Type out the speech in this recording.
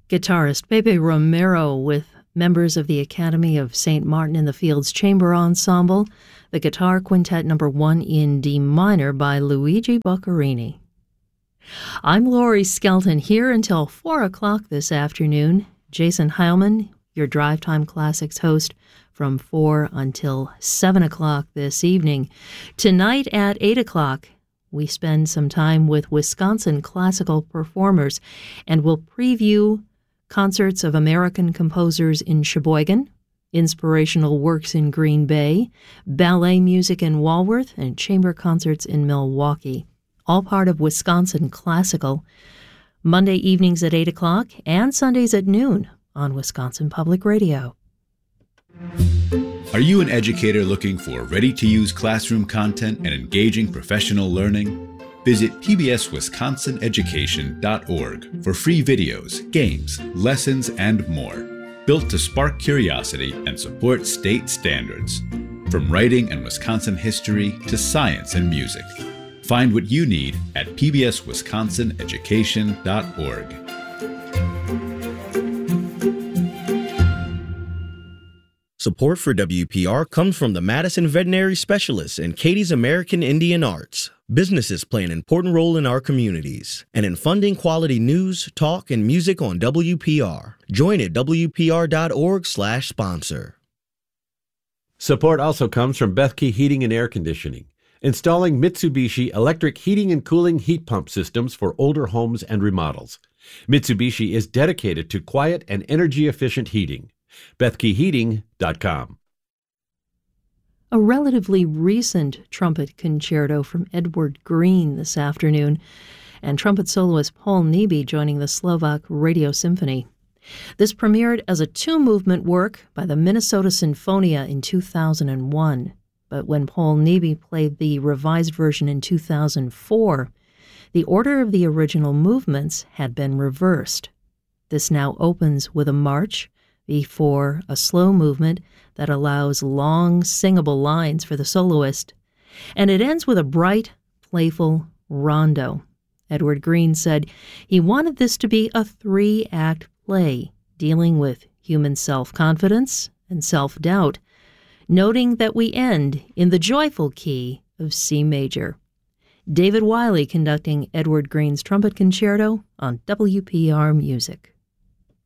Guitarist Pepe Romero with members of the Academy of St. Martin in the Fields Chamber Ensemble, the Guitar Quintet No. 1 in D minor by Luigi Boccherini. I'm Laurie Skelton, here until 4 o'clock this afternoon. Jason Heilman, your Drive Time Classics host, from 4 until 7 o'clock this evening. Tonight at 8 o'clock, we spend some time with Wisconsin classical performers, and we'll preview concerts of American composers in Sheboygan, inspirational works in Green Bay, ballet music in Walworth, and chamber concerts in Milwaukee. All part of Wisconsin Classical, Monday evenings at 8 o'clock and Sundays at noon on Wisconsin Public Radio. Are you an educator looking for ready-to-use classroom content and engaging professional learning? Visit pbswisconsineducation.org for free videos, games, lessons, and more, built to spark curiosity and support state standards. From writing and Wisconsin history to science and music. Find what you need at pbswisconsineducation.org. Support for WPR comes from the Madison Veterinary Specialists and Katie's American Indian Arts. Businesses play an important role in our communities and in funding quality news, talk, and music on WPR. Join at WPR.org/sponsor. Support also comes from Bethke Heating and Air Conditioning, installing Mitsubishi electric heating and cooling heat pump systems for older homes and remodels. Mitsubishi is dedicated to quiet and energy-efficient heating. BethkeHeating.com. A relatively recent trumpet concerto from Edward Green this afternoon, and trumpet soloist Paul Nebe joining the Slovak Radio Symphony. This premiered as a two-movement work by the Minnesota Sinfonia in 2001, but when Paul Nebe played the revised version in 2004, the order of the original movements had been reversed. This now opens with a march before a slow movement that allows long, singable lines for the soloist, and it ends with a bright, playful rondo. Edward Green said he wanted this to be a three-act play dealing with human self-confidence and self-doubt, noting that we end in the joyful key of C major. David Wiley conducting Edward Green's trumpet concerto on WPR Music.